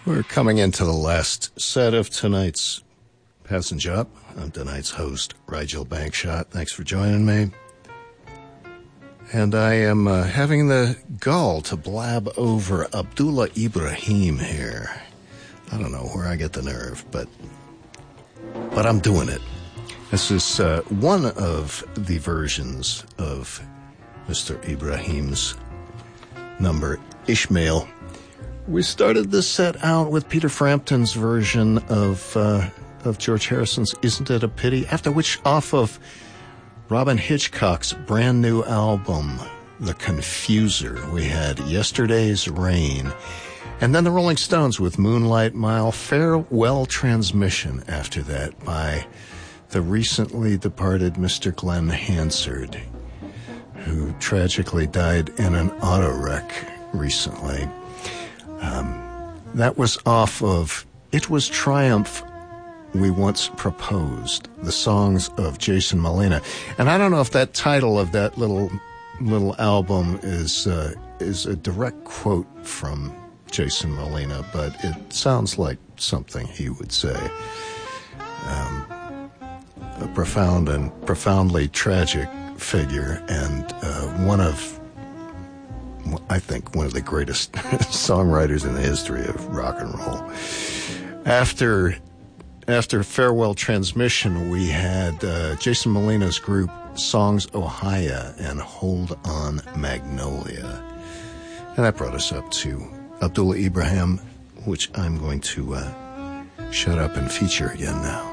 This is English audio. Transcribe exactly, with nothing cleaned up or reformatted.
We're coming into the last set of tonight's Passenger Up. I'm tonight's host, Rigel Bankshot. Thanks for joining me. And I am uh, having the gall to blab over Abdullah Ibrahim here. I don't know where I get the nerve, but but I'm doing it. This is uh, one of the versions of Mister Ibrahim's number, Ishmael. We started this set out with Peter Frampton's version of uh, of George Harrison's Isn't It a Pity? After which, off of Robin Hitchcock's brand new album, The Confuser, we had Yesterday's Rain. And then the Rolling Stones with Moonlight Mile, Farewell Transmission after that by the recently departed Mister Glenn Hansard, who tragically died in an auto wreck recently. Um, that was off of It Was Triumph We Once Proposed, the songs of Jason Molina. And I don't know if that title of that little little album is uh, is a direct quote from Jason Molina, but it sounds like something he would say. Um, a profound and profoundly tragic figure, and uh, one of, I think, one of the greatest songwriters in the history of rock and roll. After after Farewell Transmission, we had uh, Jason Molina's group Songs Ohia and Hold On Magnolia. And that brought us up to Abdullah Ibrahim, which I'm going to uh, shut up and feature again now.